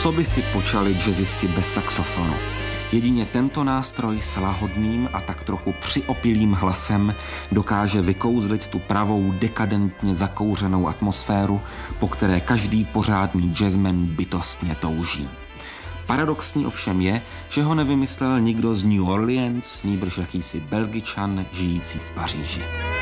Co by si počali jazzisti bez saxofonu? Jedině tento nástroj s lahodným a tak trochu přiopilým hlasem dokáže vykouzlit tu pravou dekadentně zakouřenou atmosféru, po které každý pořádný jazzman bytostně touží. Paradoxní ovšem je, že ho nevymyslel nikdo z New Orleans, nýbrž jakýsi Belgičan žijící v Paříži.